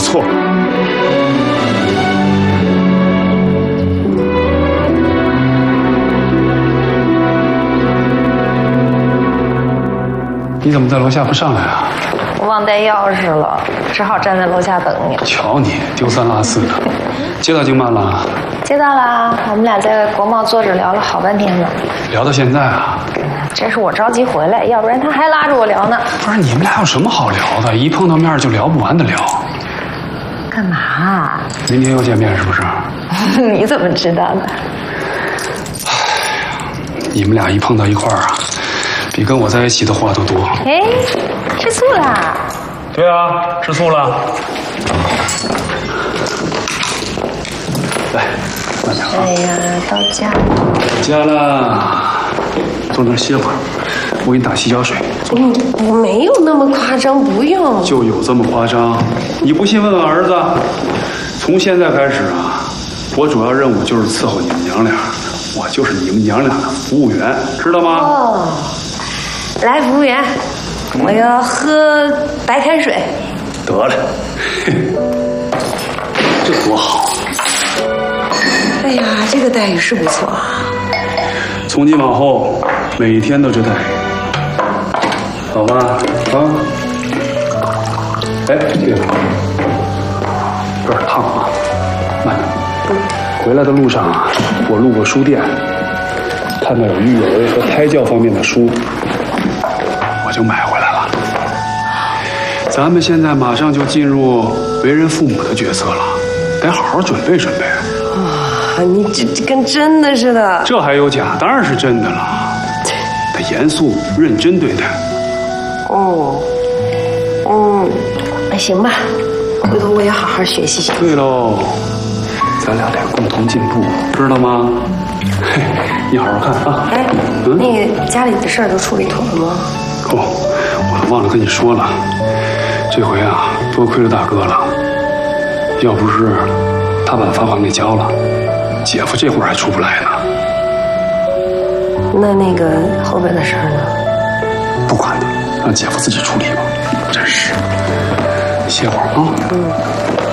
错。你怎么在楼下不上来啊？ 我忘带钥匙了，只好站在楼下等你。 瞧你丢三落四的，接到经办了？ 接到啦，我们俩在国贸坐着聊了好半天呢。 聊到现在啊？ 这是我着急回来，要不然他还拉着我聊呢。 不是你们俩有什么好聊的？一碰到面就聊不完的聊。 干嘛？ 明天又见面是不是？ 你怎么知道的？ 你们俩一碰到一块儿啊，比跟我在一起的话都多。 哎，吃醋啦？ 对啊，吃醋了。来，慢点啊。 哎呀，到家了。 家了，坐那儿歇会儿，我给你打洗脚水。 我没有那么夸张，不用。 就有这么夸张？你不信问问儿子。从现在开始啊，我主要任务就是伺候你们娘俩，我就是你们娘俩的服务员，知道吗？ 哦，来，服务员，我要喝白开水。 得了，这多好！ 哎呀，这个待遇是不错啊。 从今往后，每天都这待遇，好吧？啊？哎，对了，有点烫啊，慢点。回来的路上啊，我路过书店，看到有育儿和胎教方面的书，我就买回来了。咱们现在马上就进入为人父母的角色了，得好好准备准备。 哇，你这跟真的似的。 这还有假？当然是真的了，得严肃认真对待。 哦，那行吧，回头我也好好学习学习。 对喽，咱俩得共同进步，知道吗？嘿，你好好看啊。 哎，那个家里的事儿都处理妥了吗？ 哦，我都忘了跟你说了，这回啊，多亏了大哥了，要不是他把罚款给交了，姐夫这会儿还出不来呢。 那个后边的事儿呢？ 不管他，让姐夫自己处理吧。真是，歇会儿啊。